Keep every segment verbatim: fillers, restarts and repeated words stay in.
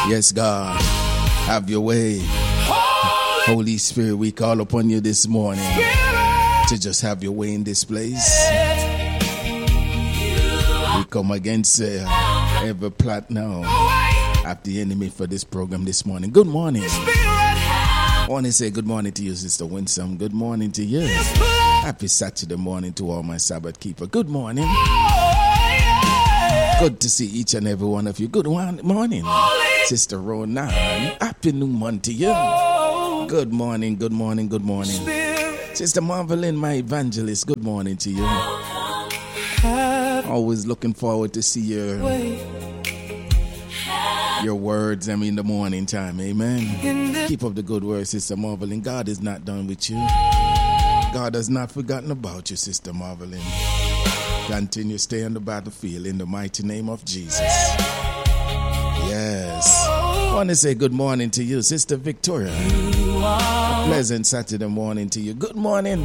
Yes, God, have your way. Holy Spirit, we call upon you this morning to just have your way in this place. We come against uh, every plot now of the enemy for this program this morning. Good morning. I want to say good morning to you, Sister Winsome. Good morning to you. Happy Saturday morning to all my Sabbath keeper. Good morning. Good to see each and every one of you. Good morning, Sister Ronan. Happy new month to you. Good morning, good morning, good morning. Sister Marvelyn, my evangelist, good morning to you. Always looking forward to see your, your words I mean, in the morning time. Amen. Keep up the good work, Sister Marvelyn. God is not done with you. God has not forgotten about you, Sister Marvelyn. Continue to stay on the battlefield in the mighty name of Jesus. Yes. I want to say good morning to you, Sister Victoria. A pleasant Saturday morning to you. Good morning.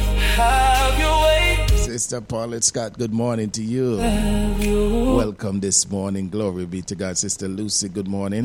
Have your way. Sister Paulette Scott, good morning to you. Welcome this morning. Glory be to God. Sister Lucy, good morning.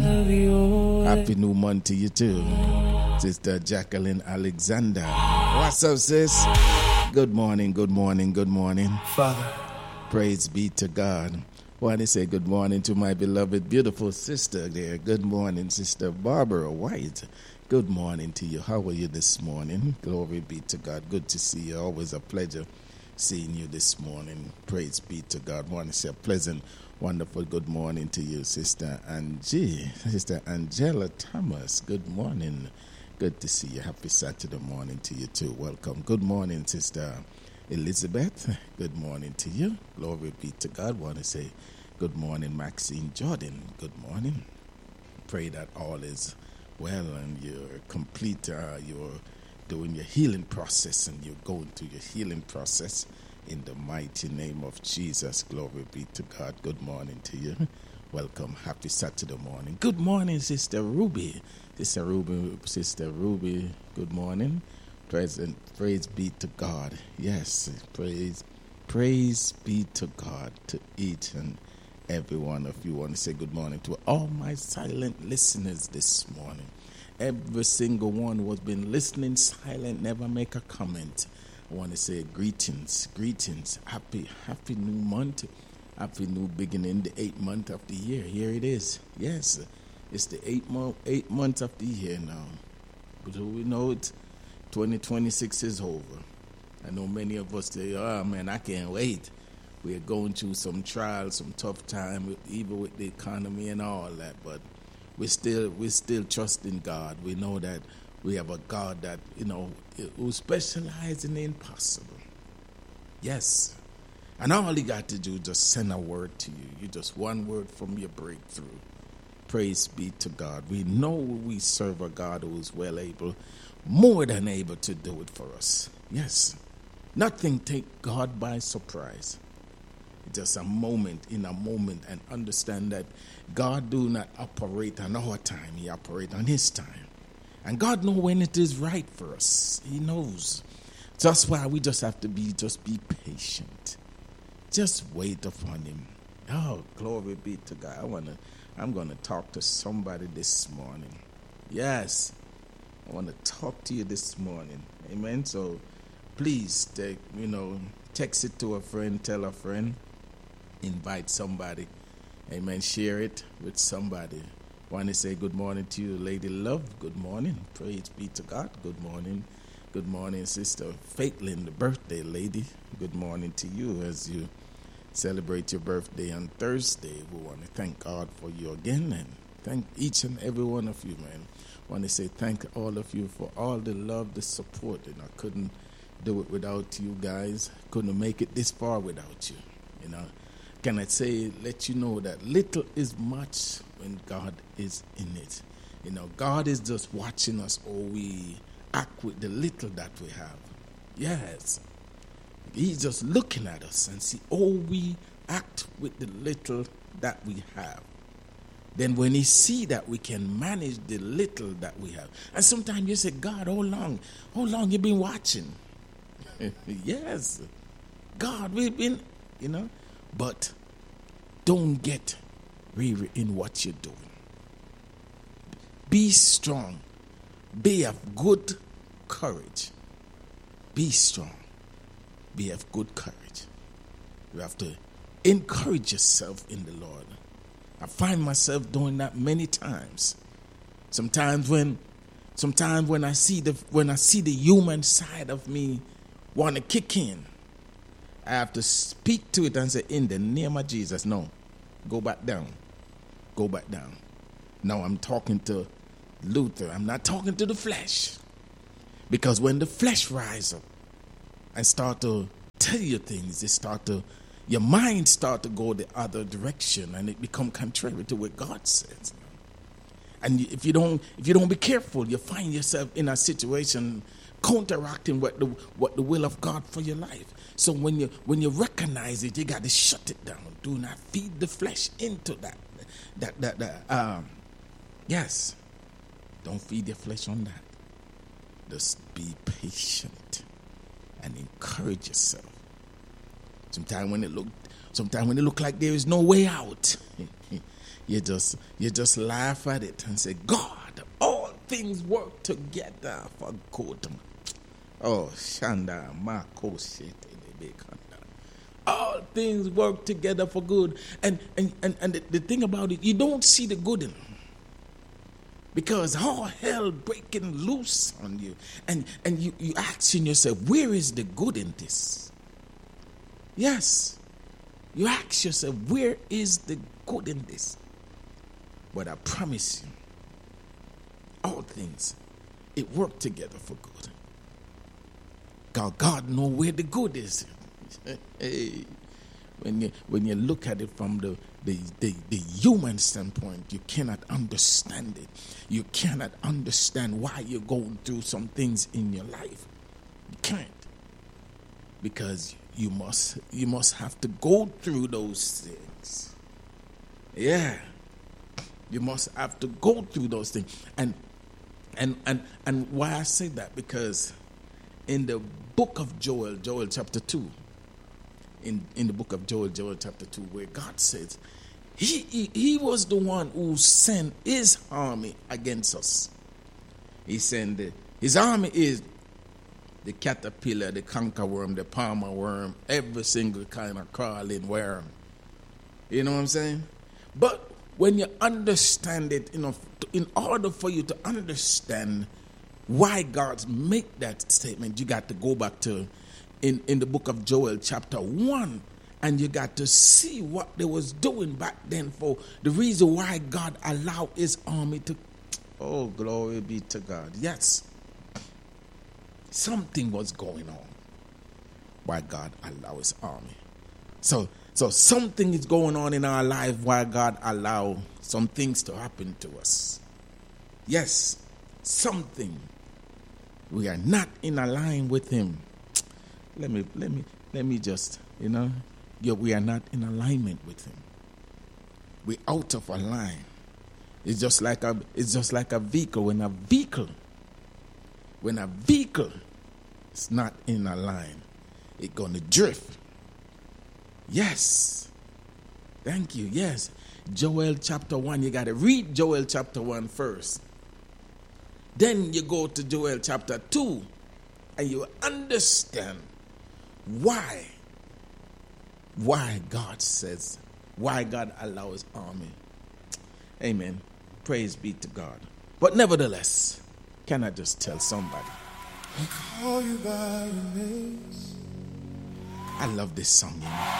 Happy new month to you too. Sister Jacqueline Alexander. What's up, sis? Good morning, good morning, good morning. Father. Praise be to God. I want to say good morning to my beloved, beautiful sister there. Good morning, Sister Barbara White. Good morning to you. How are you this morning? Glory be to God. Good to see you. Always a pleasure seeing you this morning. Praise be to God. I want to say a pleasant, wonderful good morning to you, Sister Angie. Sister Angela Thomas. Good morning. Good to see you. Happy Saturday morning to you too. Welcome. Good morning, Sister Elizabeth. Good morning to you. Glory be to God. Want to say good morning, Maxine Jordan. Good morning. Pray that all is well and you're complete. Uh, you're doing your healing process and you're going through your healing process in the mighty name of Jesus. Glory be to God. Good morning to you. Welcome. Happy Saturday morning. Good morning, Sister Ruby. Sister Ruby, Sister Ruby, good morning. Present, praise be to God. Yes, praise, praise be to God to each and every one of you. I want to say good morning to all my silent listeners this morning. Every single one who has been listening silent, never make a comment. I want to say greetings, greetings. Happy, happy new month. Happy new beginning, the eighth month of the year. Here it is. Yes. It's the eight month, eight months of the year now. But we know it, twenty twenty-six is over. I know many of us say, oh man, I can't wait. We're going through some trials, some tough time, with, even with the economy and all that. But we still, we still trust in God. We know that we have a God that, you know, who specializes in the impossible. Yes. And all you got to do is just send a word to you. You just one word from your breakthrough. Praise be to God. We know we serve a God who is well able, more than able to do it for us. Yes. Nothing take God by surprise. Just a moment, in a moment, and understand that God do not operate on our time. He operates on his time. And God knows when it is right for us. He knows. That's why we just have to be, just be patient. Just wait upon him. Oh, glory be to God. I want to I'm going to talk to somebody this morning. Yes, I want to talk to you this morning. Amen. So please, take, you know, text it to a friend, tell a friend, invite somebody. Amen. Share it with somebody. I want to say good morning to you, Lady Love. Good morning. Praise be to God. Good morning. Good morning, Sister Faitlin, the birthday lady. Good morning to you as you celebrate your birthday on Thursday. We want to thank God for you again and thank each and every one of you, man. I want to say thank all of you for all the love, the support. And I couldn't do it without you guys. Couldn't make it this far without you. You know, can I say, let you know that little is much when God is in it. You know, God is just watching us or we act with the little that we have. Yes. He's just looking at us and see, oh, we act with the little that we have. Then when he see that we can manage the little that we have. And sometimes you say, God, how long? How long you been watching? Yes. God, we've been, you know. But don't get weary in what you're doing. be strong. Be of good courage. Be strong. Be of good courage. You have to encourage yourself in the Lord. I find myself doing that many times. Sometimes when sometimes when I see the when I see the human side of me want to kick in, I have to speak to it and say, in the name of Jesus, no. Go back down. Go back down. Now I'm talking to Luther. I'm not talking to the flesh. Because when the flesh rises up and start to tell you things, it start to, your mind start to go the other direction, and it become contrary to what God says. And if you don't, if you don't be careful, you find yourself in a situation counteracting what the what the will of God for your life. So when you when you recognize it, you got to shut it down. Do not feed the flesh into that. That that that. Um, yes, don't feed your flesh on that. Just be patient and encourage yourself. Sometimes when it look, sometimes when it look like there is no way out, you just you just laugh at it and say, God, all things work together for good. Oh, Shanda, Marco, all things work together for good. And and and, and the, the thing about it, you don't see the good in them. Because all hell breaking loose on you. And and you, you asking yourself, where is the good in this? Yes. You ask yourself, where is the good in this? But I promise you, all things, it work together for good. God, God know where the good is. Hey. When you when you look at it from the, the, the, the human standpoint, you cannot understand it. You cannot understand why you're going through some things in your life. You can't. Because you must you must have to go through those things. Yeah. You must have to go through those things. And and and and why I say that, because in the book of Joel, Joel chapter two, In, in the book of Joel, Joel chapter two, where God says, he, he, he was the one who sent his army against us. He sent the, his army is the caterpillar, the cankerworm, the palmer worm, every single kind of crawling worm. You know what I'm saying? But when you understand it, you know, in order for you to understand why God made that statement, you got to go back to In, in the book of Joel chapter one, and you got to see what they was doing back then, for the reason why God allowed his army to, oh, glory be to God. Yes, something was going on why God allowed his army. So, so something is going on in our life why God allowed some things to happen to us. Yes, something. We are not in a line with him. Let me let me let me just, you know, yeah, we are not in alignment with him. We're out of a line. It's just like a it's just like a vehicle. When a vehicle, when a vehicle is not in a line, it's gonna drift. Yes. Thank you. Yes. Joel chapter one. You gotta read Joel chapter one first. Then you go to Joel chapter two, and you understand Why? Why God says, why God allows his army. Amen. Praise be to God. But nevertheless, can I just tell somebody? I call you by your names. I love this song, you know.